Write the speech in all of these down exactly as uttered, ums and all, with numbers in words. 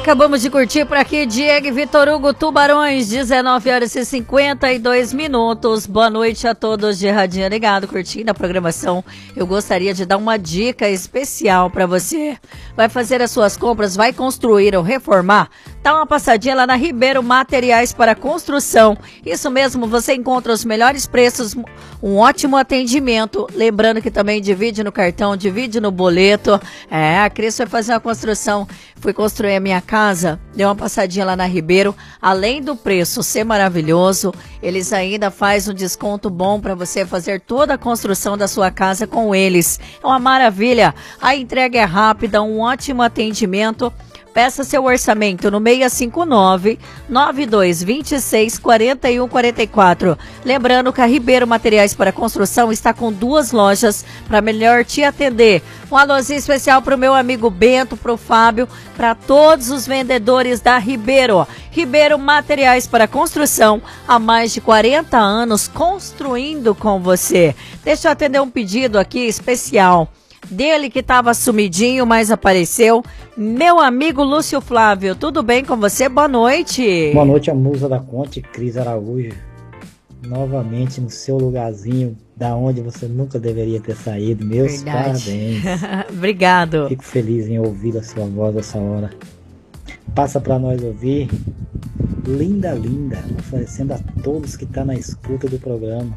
Acabamos de curtir por aqui Diego e Vitor Hugo, Tubarões, dezenove horas e cinquenta e dois minutos. Boa noite a todos de Radinho Ligado, curtindo a programação. Eu gostaria de dar uma dica especial para você. Vai fazer as suas compras, vai construir ou reformar? Dá uma passadinha lá na Ribeiro Materiais para Construção. Isso mesmo, você encontra os melhores preços, um ótimo atendimento. Lembrando que também divide no cartão, divide no boleto. É, a Cris foi fazer uma construção, fui construir a minha casa, deu uma passadinha lá na Ribeiro. Além do preço ser maravilhoso, eles ainda fazem um desconto bom para você fazer toda a construção da sua casa com eles. É uma maravilha, a entrega é rápida, um ótimo atendimento. Peça seu orçamento no seis cinco nove, nove dois dois seis, quatro um quatro quatro. Lembrando que a Ribeiro Materiais para Construção está com duas lojas para melhor te atender. Um alôzinho especial para o meu amigo Bento, para o Fábio, para todos os vendedores da Ribeiro. Ribeiro Materiais para Construção, há mais de quarenta anos construindo com você. Deixa eu atender um pedido aqui especial dele que estava sumidinho, mas apareceu. Meu amigo Lúcio Flávio, tudo bem com você? Boa noite. Boa noite, a musa da Conte, Cris Araújo. Novamente no seu lugarzinho, da onde você nunca deveria ter saído. Meus Verdade. Parabéns. Obrigado. Fico feliz em ouvir a sua voz essa hora. Passa para nós ouvir Linda Linda, oferecendo a todos que estão tá na escuta do programa.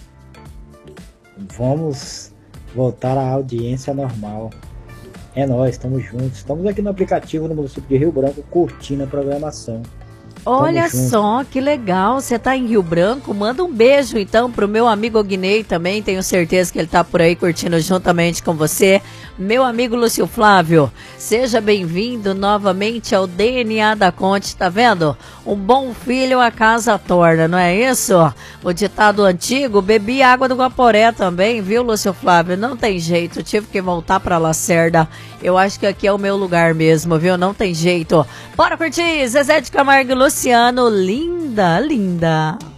Vamos voltar à audiência normal. É nóis, estamos juntos. Estamos aqui no aplicativo no município de Rio Branco, curtindo a programação. Olha só, que legal, você tá em Rio Branco, manda um beijo então pro meu amigo Guinei também, tenho certeza que ele tá por aí curtindo juntamente com você. Meu amigo Lúcio Flávio, seja bem-vindo novamente ao D N A da Conte, tá vendo? Um bom filho a casa torna, não é isso? O ditado antigo, bebi água do Guaporé também, viu, Lúcio Flávio? Não tem jeito, tive que voltar pra Lacerda. Eu acho que aqui é o meu lugar mesmo, viu? Não tem jeito. Bora curtir, Zezé de Camargo e Luciano, linda, linda.